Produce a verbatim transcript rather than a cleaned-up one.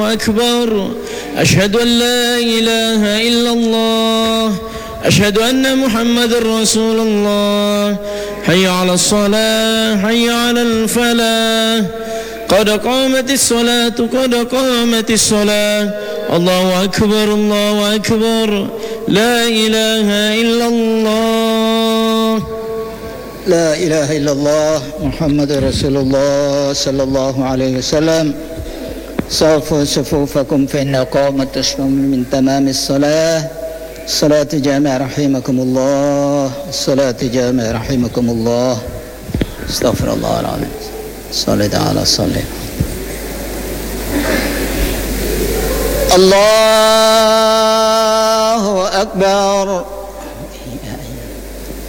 الله أكبر. أشهد أن لا إله إلا الله. أشهد أن محمد رسول الله. حي على الصلاة حي على الفلاح قد قامت الصلاة قد قامت الصلاة. الله أكبر الله أكبر. لا إله إلا الله. لا إله إلا الله محمد رسول الله صلى الله عليه وسلم. صفوا صفوفكم فإن قامت تشمل من تمام الصلاة. الصلاة جامع رحمكم الله. الصلاة جامع رحمكم الله. استغفر الله العظيم. صل على صلي. الله أكبر.